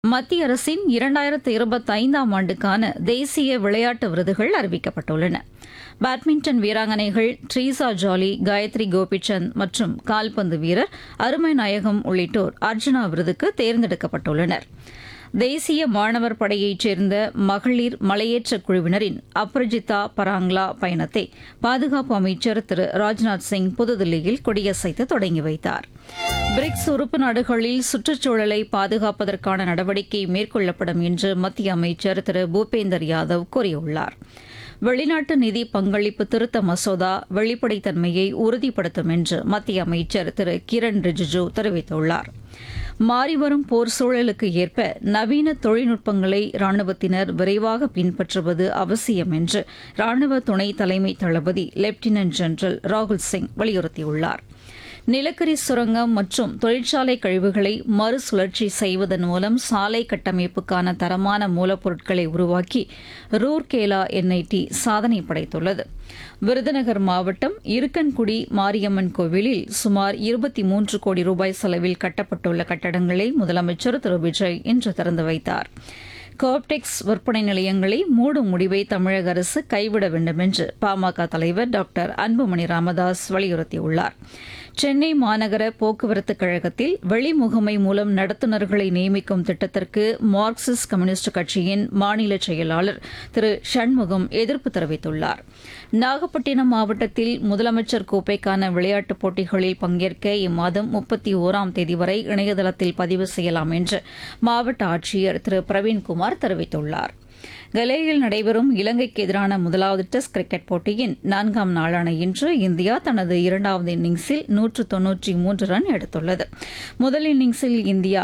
மத்திய அரசின் 2025ஆம் ஆண்டுக்கான தேசிய விளையாட்டு விருதுகள் அறிவிக்கப்பட்டுள்ளன. பேட்மிண்டன் வீராங்கனைகள் ட்ரீசா ஜாலி, காயத்ரி கோபிசந்த் மற்றும் கால்பந்து வீரர் அருமை நாயகம் உள்ளிட்டோர் அர்ஜுனா விருதுக்கு தேர்ந்தெடுக்கப்பட்டுள்ளனர். தேசிய மாணவர் படையைச் சேர்ந்த மகளிர் மலையேற்ற குழுவினரின் அப்ரஜிதா பராங்லா பயணத்தை பாதுகாப்பு அமைச்சர் திரு ராஜ்நாத் சிங் புதுதில்லியில் கொடியசைத்து தொடங்கி வைத்தார். பிரிக்ஸ் உறுப்பு நாடுகளில் சுற்றுச்சூழலை பாதுகாப்பதற்கான நடவடிக்கை மேற்கொள்ளப்படும் என்று மத்திய அமைச்சர் திரு பூபேந்தர் யாதவ் கூறியுள்ளார். வெளிநாட்டு நிதி பங்களிப்பு திருத்த மசோதா வெளிப்படைத்தன்மையை உறுதிப்படுத்தும் என்று மத்திய அமைச்சர் திரு கிரண் ரிஜிஜூ தெரிவித்துள்ளார். மாறிவரும் போர் சூழலுக்கு ஏற்ப நவீன தொழில்நுட்பங்களை ராணுவத்தினர் விரைவாக பின்பற்றுவது அவசியம் என்று ராணுவ துணை தலைமை தளபதி லெப்டினன்ட் ஜெனரல் ராகுல் சிங் வலியுறுத்தியுள்ளார். நிலக்கரி சுரங்கம் மற்றும் தொழிற்சாலை கழிவுகளை மறுசுழற்சி செய்வதன் மூலம் சாலை கட்டமைப்புக்கான தரமான மூலப்பொருட்களை உருவாக்கி ரூர்கேலா என்ஐடி சாதனை படைத்துள்ளது. விருதுநகர் மாவட்டம் இருக்கன்குடி மாரியம்மன் கோவிலில் சுமார் 23 கோடி ரூபாய் செலவில் கட்டப்பட்டுள்ள கட்டடங்களை முதலமைச்சர் திரு விஜய் இன்று திறந்து வைத்தார். கோப்டெக்ஸ் விற்பனை நிலையங்களை மூடும் முடிவை தமிழக அரசு கைவிட வேண்டும் என்று பாமக தலைவர் டாக்டர் அன்புமணி ராமதாஸ் வலியுறுத்தியுள்ளார். சென்னை மாநகர போக்குவரத்து கழகத்தில் வெளிமுகமை மூலம் நடத்துனர்களை நியமிக்கும் திட்டத்திற்கு மார்க்சிஸ்ட் கம்யூனிஸ்ட் கட்சியின் மாநில செயலாளர் திரு சண்முகம் எதிர்ப்பு தெரிவித்துள்ளார். நாகப்பட்டினம் மாவட்டத்தில் முதலமைச்சர் கோப்பைக்கான விளையாட்டுப் போட்டிகளில் பங்கேற்க இம்மாதம் 31ஆம் தேதி வரை இணையதளத்தில் பதிவு செய்யலாம் என்று மாவட்ட ஆட்சியர் திரு பிரவீன்குமார் தெரிவித்துள்ளார். கலேயில் நடைபெறும் இலங்கைக்கு எதிரான முதலாவது டெஸ்ட் கிரிக்கெட் போட்டியின் 4ஆம் நாளான இன்று இந்தியா தனது 2வது இன்னிங்ஸில் 193 ரன் எடுத்துள்ளது. முதல் இன்னிங்ஸில் இந்தியா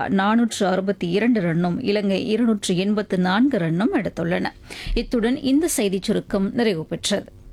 462 ரன்னும் இலங்கை 284 ரன்னும் எடுத்துள்ளன. இத்துடன் இந்த செய்திச் சுருக்கம் நிறைவு பெற்றது.